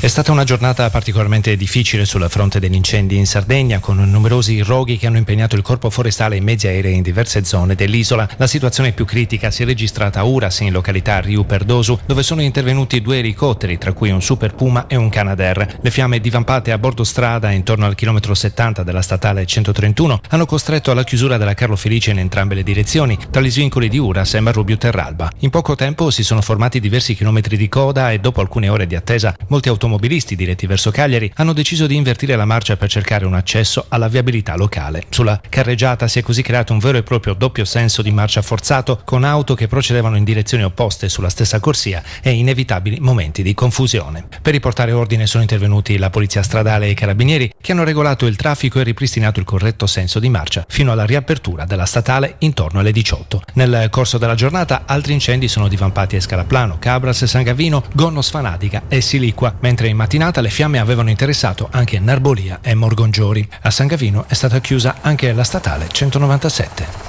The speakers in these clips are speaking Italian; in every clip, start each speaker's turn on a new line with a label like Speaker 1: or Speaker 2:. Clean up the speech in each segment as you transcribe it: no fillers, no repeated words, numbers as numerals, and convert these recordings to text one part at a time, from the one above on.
Speaker 1: È stata una giornata particolarmente difficile sul fronte degli incendi in Sardegna, con numerosi roghi che hanno impegnato il Corpo Forestale e i mezzi aerei in diverse zone dell'isola. La situazione più critica si è registrata a Uras, in località Riu Perdosu, dove sono intervenuti 2 elicotteri, tra cui un Super Puma e un Canadair. Le fiamme divampate a bordo strada intorno al chilometro 70 della statale 131 hanno costretto alla chiusura della Carlo Felice in entrambe le direzioni, tra gli svincoli di Uras e Marrubiu Terralba. In poco tempo si sono formati diversi chilometri di coda e dopo alcune ore di attesa molti automobilisti diretti verso Cagliari hanno deciso di invertire la marcia per cercare un accesso alla viabilità locale. Sulla carreggiata si è così creato un vero e proprio doppio senso di marcia forzato, con auto che procedevano in direzioni opposte sulla stessa corsia e inevitabili momenti di confusione. Per riportare ordine sono intervenuti la polizia stradale e i carabinieri, che hanno regolato il traffico e ripristinato il corretto senso di marcia fino alla riapertura della statale intorno alle 18. Nel corso della giornata altri incendi sono divampati a Scalaplano, Cabras, San Gavino, Gonno Sfanatica e Silicua, mentre in mattinata le fiamme avevano interessato anche Narbolia e Morgongiori. A San Gavino è stata chiusa anche la statale 197.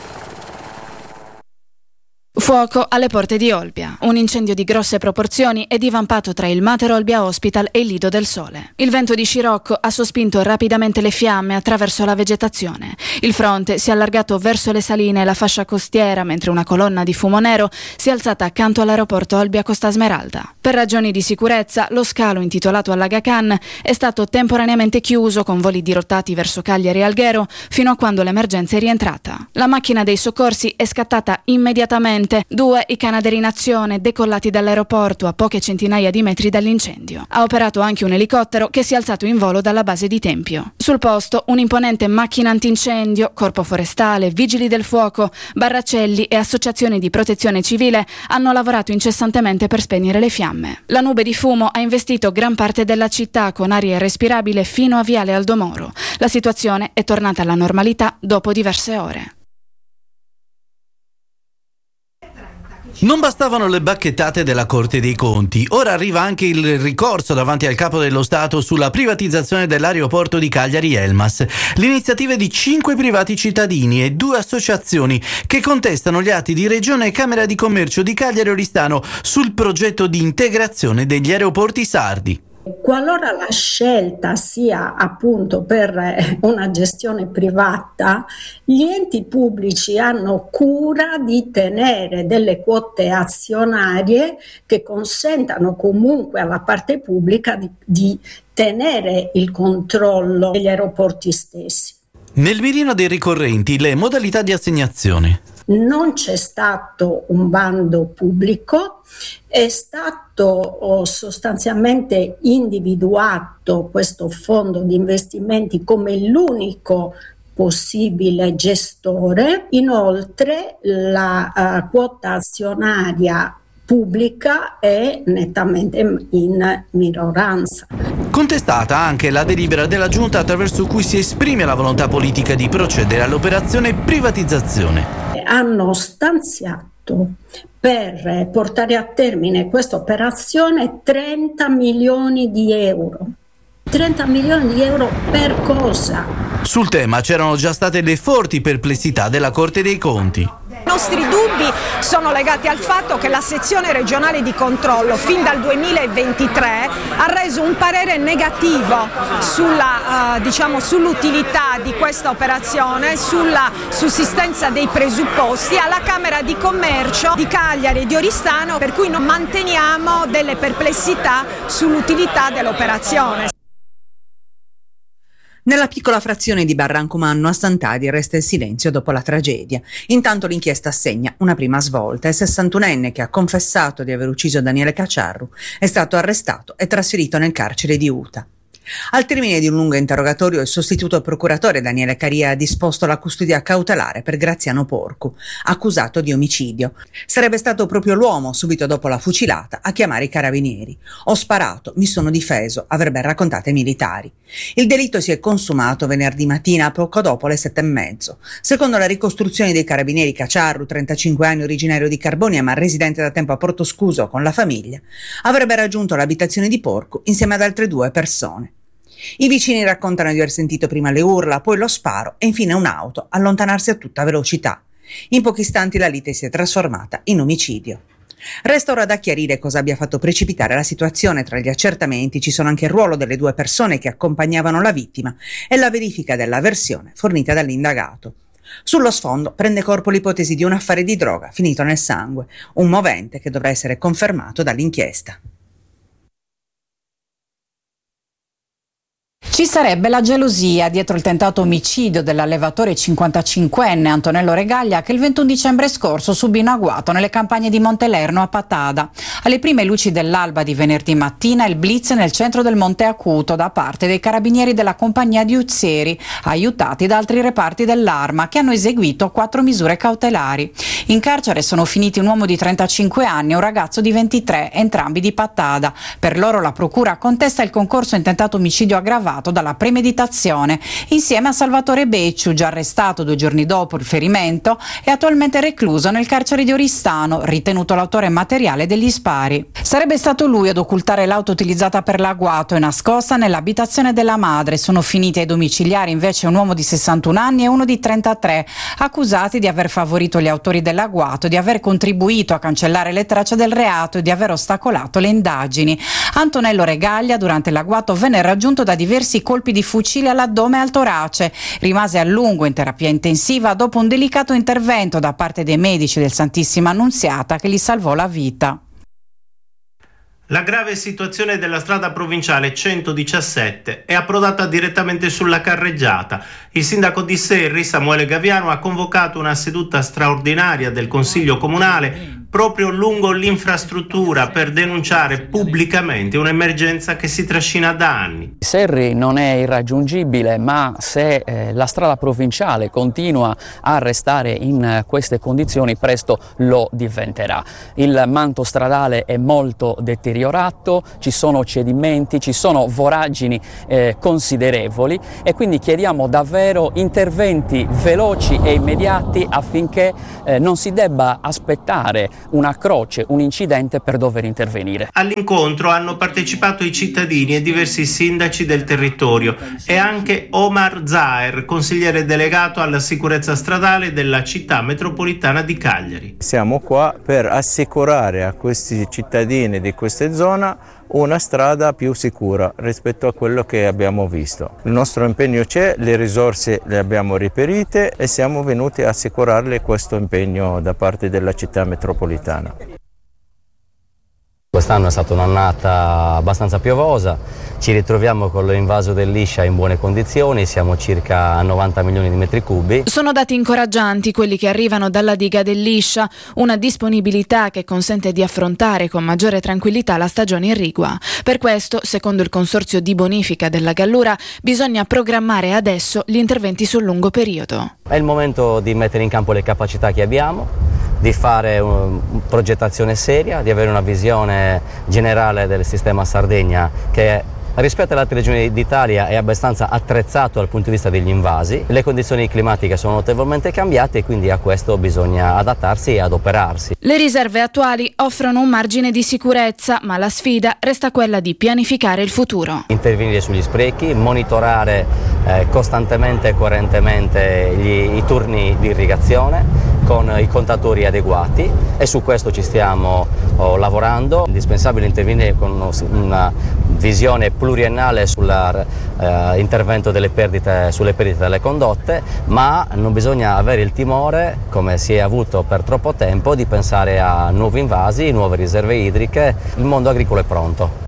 Speaker 2: Fuoco alle porte di Olbia. Un incendio di grosse proporzioni è divampato tra il Mater Olbia Hospital e il Lido del Sole. Il vento di scirocco ha sospinto rapidamente le fiamme attraverso la vegetazione. Il fronte si è allargato verso le saline e la fascia costiera, mentre una colonna di fumo nero si è alzata accanto all'aeroporto Olbia Costa Smeralda. Per ragioni di sicurezza, lo scalo intitolato all'Aga Khan è stato temporaneamente chiuso con voli dirottati verso Cagliari e Alghero fino a quando l'emergenza è rientrata. La macchina dei soccorsi è scattata immediatamente. 2 i Canadair in azione, decollati dall'aeroporto a poche centinaia di metri dall'incendio. Ha operato anche un elicottero che si è alzato in volo dalla base di Tempio. Sul posto un'imponente macchina antincendio, corpo forestale, vigili del fuoco, barracelli e associazioni di protezione civile hanno lavorato incessantemente per spegnere le fiamme. La nube di fumo ha investito gran parte della città, con aria irrespirabile fino a Viale Aldomoro. La situazione è tornata alla normalità dopo diverse ore.
Speaker 3: Non bastavano le bacchettate della Corte dei Conti, ora arriva anche il ricorso davanti al Capo dello Stato sulla privatizzazione dell'aeroporto di Cagliari-Elmas. L'iniziativa di 5 privati cittadini e 2 associazioni che contestano gli atti di Regione e Camera di Commercio di Cagliari Oristano sul progetto di integrazione degli aeroporti sardi.
Speaker 4: Qualora la scelta sia appunto per una gestione privata, gli enti pubblici hanno cura di tenere delle quote azionarie che consentano comunque alla parte pubblica di tenere il controllo degli aeroporti stessi.
Speaker 3: Nel mirino dei ricorrenti le modalità di assegnazione.
Speaker 4: Non c'è stato un bando pubblico, è stato sostanzialmente individuato questo fondo di investimenti come l'unico possibile gestore. Inoltre la quota azionaria pubblica è nettamente in minoranza.
Speaker 3: Contestata anche la delibera della Giunta attraverso cui si esprime la volontà politica di procedere all'operazione privatizzazione.
Speaker 4: Hanno stanziato per portare a termine questa operazione 30 milioni di euro. 30 milioni di euro per cosa?
Speaker 3: Sul tema c'erano già state le forti perplessità della Corte dei Conti.
Speaker 5: I nostri dubbi sono legati al fatto che la sezione regionale di controllo fin dal 2023 ha reso un parere negativo sull'utilità di questa operazione, sulla sussistenza dei presupposti alla Camera di Commercio di Cagliari e di Oristano, per cui non manteniamo delle perplessità sull'utilità dell'operazione.
Speaker 6: Nella piccola frazione di Barrancomanno a Sant'Adi resta il silenzio dopo la tragedia. Intanto l'inchiesta segna una prima svolta. Il 61enne, che ha confessato di aver ucciso Daniele Cacciarru, è stato arrestato e trasferito nel carcere di Uta. Al termine di un lungo interrogatorio, il sostituto procuratore Daniele Caria ha disposto la custodia cautelare per Graziano Porcu, accusato di omicidio. Sarebbe stato proprio l'uomo, subito dopo la fucilata, a chiamare i carabinieri. «Ho sparato, mi sono difeso», avrebbe raccontato ai militari. Il delitto si è consumato venerdì mattina, poco dopo le 7:30. Secondo la ricostruzione dei carabinieri, Cacciarru, 35 anni, originario di Carbonia ma residente da tempo a Portoscuso con la famiglia, avrebbe raggiunto l'abitazione di Porcu insieme ad altre 2 persone. I vicini raccontano di aver sentito prima le urla, poi lo sparo e infine un'auto allontanarsi a tutta velocità. In pochi istanti la lite si è trasformata in omicidio. Resta ora da chiarire cosa abbia fatto precipitare la situazione. Tra gli accertamenti ci sono anche il ruolo delle 2 persone che accompagnavano la vittima e la verifica della versione fornita dall'indagato. Sullo sfondo prende corpo l'ipotesi di un affare di droga finito nel sangue, un movente che dovrà essere confermato dall'inchiesta.
Speaker 7: Ci sarebbe la gelosia dietro il tentato omicidio dell'allevatore 55enne Antonello Regaglia, che il 21 dicembre scorso subì un agguato nelle campagne di Montelerno a Patada. Alle prime luci dell'alba di venerdì mattina il blitz nel centro del Monte Acuto da parte dei carabinieri della compagnia di Uzzeri, aiutati da altri reparti dell'Arma, che hanno eseguito 4 misure cautelari. In carcere sono finiti un uomo di 35 anni e un ragazzo di 23, entrambi di Patada. Per loro la procura contesta il concorso in tentato omicidio aggravato dalla premeditazione, insieme a Salvatore Becciu, già arrestato 2 giorni dopo il ferimento e attualmente recluso nel carcere di Oristano, ritenuto l'autore materiale degli spari. Sarebbe stato lui ad occultare l'auto utilizzata per l'agguato e nascosta nell'abitazione della madre. Sono finiti ai domiciliari invece un uomo di 61 anni e uno di 33, accusati di aver favorito gli autori dell'agguato, di aver contribuito a cancellare le tracce del reato e di aver ostacolato le indagini. Antonello Regaglia durante l'agguato venne raggiunto da diversi colpi di fucile all'addome e al torace. Rimase a lungo in terapia intensiva dopo un delicato intervento da parte dei medici del Santissima Annunziata che gli salvò la vita.
Speaker 8: La grave situazione della strada provinciale 117 è approdata direttamente sulla carreggiata. Il sindaco di Serri, Samuele Gaviano, ha convocato una seduta straordinaria del Consiglio Comunale proprio lungo l'infrastruttura per denunciare pubblicamente un'emergenza che si trascina da anni.
Speaker 9: Serri non è irraggiungibile, ma se la strada provinciale continua a restare in queste condizioni presto lo diventerà. Il manto stradale è molto deteriorato, ci sono cedimenti, ci sono voragini considerevoli e quindi chiediamo davvero interventi veloci e immediati affinché non si debba aspettare una croce, un incidente per dover intervenire.
Speaker 8: All'incontro hanno partecipato i cittadini e diversi sindaci del territorio e anche Omar Zaher, consigliere delegato alla sicurezza stradale della città metropolitana di Cagliari.
Speaker 10: Siamo qua per assicurare a questi cittadini di questa zona una strada più sicura rispetto a quello che abbiamo visto. Il nostro impegno c'è, le risorse le abbiamo reperite e siamo venuti a assicurarle questo impegno da parte della città metropolitana.
Speaker 11: Quest'anno è stata un'annata abbastanza piovosa, ci ritroviamo con l'invaso del Liscia in buone condizioni, siamo circa a 90 milioni di metri cubi.
Speaker 2: Sono dati incoraggianti quelli che arrivano dalla diga del Liscia, una disponibilità che consente di affrontare con maggiore tranquillità la stagione irrigua. Per questo, secondo il consorzio di bonifica della Gallura, bisogna programmare adesso gli interventi sul lungo periodo.
Speaker 11: È il momento di mettere in campo le capacità che abbiamo, di fare una progettazione seria, di avere una visione generale del sistema Sardegna che rispetto alle altre regioni d'Italia è abbastanza attrezzato dal punto di vista degli invasi. Le condizioni climatiche sono notevolmente cambiate e quindi a questo bisogna adattarsi e adoperarsi.
Speaker 2: Le riserve attuali offrono un margine di sicurezza, ma la sfida resta quella di pianificare il futuro.
Speaker 11: Intervenire sugli sprechi, monitorare costantemente e coerentemente i turni di irrigazione con i contatori adeguati e su questo ci stiamo lavorando. È indispensabile intervenire con una visione pluriennale sull'intervento sulle perdite delle condotte, ma non bisogna avere il timore, come si è avuto per troppo tempo, di pensare a nuovi invasi, nuove riserve idriche. Il mondo agricolo è pronto.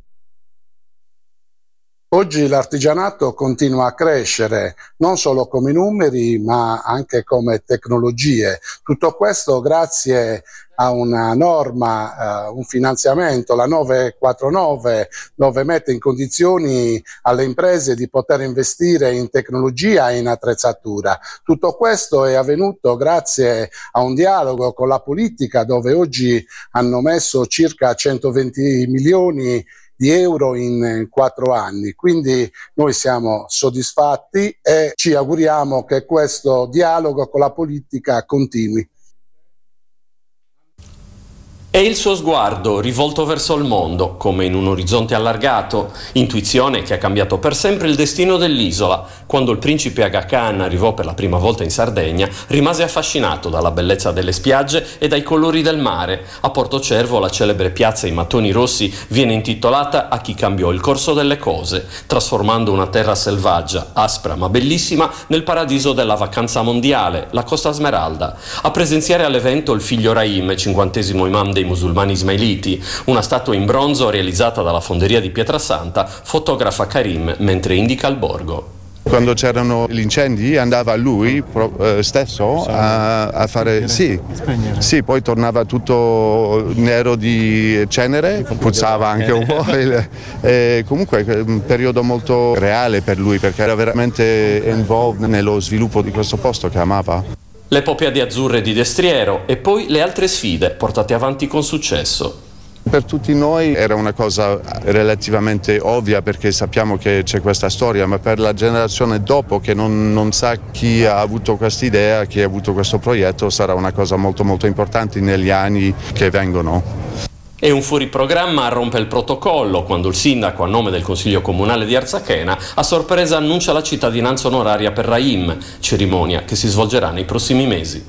Speaker 12: Oggi l'artigianato continua a crescere non solo come numeri ma anche come tecnologie. Tutto questo grazie a una norma, un finanziamento, la 949, dove mette in condizioni alle imprese di poter investire in tecnologia e in attrezzatura. Tutto questo è avvenuto grazie a un dialogo con la politica, dove oggi hanno messo circa 120 milioni di euro in 4 anni, quindi noi siamo soddisfatti e ci auguriamo che questo dialogo con la politica continui.
Speaker 13: E il suo sguardo rivolto verso il mondo, come in un orizzonte allargato, intuizione che ha cambiato per sempre il destino dell'isola. Quando il principe Aga Khan arrivò per la prima volta in Sardegna, rimase affascinato dalla bellezza delle spiagge e dai colori del mare. A Portocervo la celebre piazza ai mattoni rossi viene intitolata a chi cambiò il corso delle cose, trasformando una terra selvaggia, aspra ma bellissima, nel paradiso della vacanza mondiale, la Costa Smeralda. A presenziare all'evento il figlio Rahim, 50° imam dei musulmani ismailiti. Una statua in bronzo realizzata dalla fonderia di Pietrasanta fotografa Karim mentre indica il borgo.
Speaker 14: Quando c'erano gli incendi andava lui stesso a fare, sì, poi tornava tutto nero di cenere, puzzava anche un po', comunque un periodo molto reale per lui perché era veramente involved nello sviluppo di questo posto che amava.
Speaker 13: Le Poppadi azzurre di Destriero e poi le altre sfide portate avanti con successo.
Speaker 14: Per tutti noi era una cosa relativamente ovvia perché sappiamo che c'è questa storia, ma per la generazione dopo che non sa chi ha avuto questa idea, chi ha avuto questo progetto, sarà una cosa molto molto importante negli anni che vengono.
Speaker 13: E un fuoriprogramma rompe il protocollo quando il sindaco, a nome del Consiglio Comunale di Arzachena, a sorpresa annuncia la cittadinanza onoraria per Rahim, cerimonia che si svolgerà nei prossimi mesi.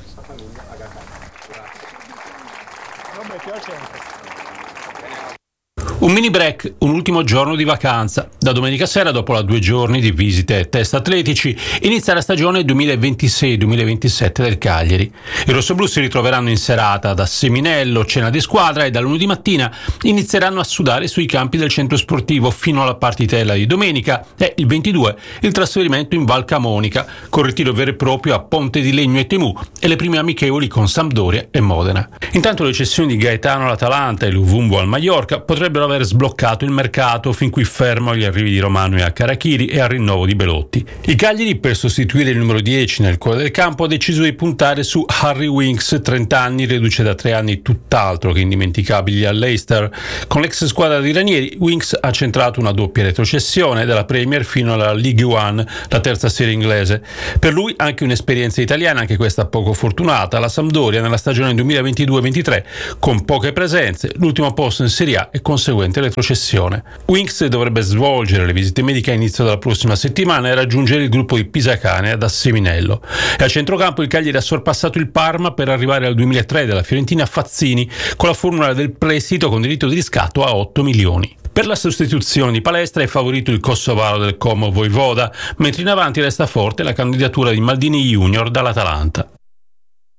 Speaker 15: Un mini break, un ultimo giorno di vacanza. Da domenica sera, dopo la 2 giorni di visite e test atletici, inizia la stagione 2026-2027 del Cagliari. I rossoblù si ritroveranno in serata da Seminello, cena di squadra, e da lunedì mattina inizieranno a sudare sui campi del centro sportivo fino alla partitella di domenica e il 22 il trasferimento in Val Camonica, con ritiro vero e proprio a Ponte di Legno e Temù e le prime amichevoli con Sampdoria e Modena. Intanto le cessioni di Gaetano all'Atalanta e Luvumbo al Mallorca potrebbero aver sbloccato il mercato, fin qui fermo agli arrivi di Romano e a Carachiri e al rinnovo di Belotti. Il Cagliari, per sostituire il numero 10 nel cuore del campo, ha deciso di puntare su Harry Winks, 30 anni, reduce da 3 anni tutt'altro che indimenticabili all'Leicester. Con l'ex squadra di Ranieri, Winks ha centrato una doppia retrocessione dalla Premier fino alla League One, la terza serie inglese. Per lui anche un'esperienza italiana, anche questa poco fortunata, la Sampdoria nella stagione 2022-23, con poche presenze, l'ultimo posto in Serie A e conseguente retrocessione. Winks dovrebbe svolgere le visite mediche a inizio della prossima settimana e raggiungere il gruppo di Pisacane ad Seminello. E a centrocampo il Cagliari ha sorpassato il Parma per arrivare al 2003 della Fiorentina Fazzini con la formula del prestito con diritto di riscatto a 8 milioni. Per la sostituzione di Palestra è favorito il kosovaro del Como Vojvoda, mentre in avanti resta forte la candidatura di Maldini Junior dall'Atalanta.